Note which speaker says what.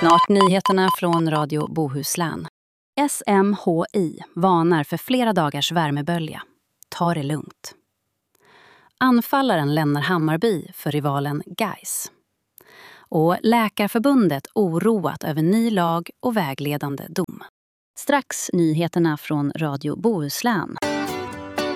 Speaker 1: Snart nyheterna från Radio Bohuslän. SMHI varnar för flera dagars värmebölja. Ta det lugnt. Anfallaren lämnar Hammarby för rivalen Gais. Och Läkarförbundet oroat över ny lag och vägledande dom. Strax nyheterna från Radio Bohuslän.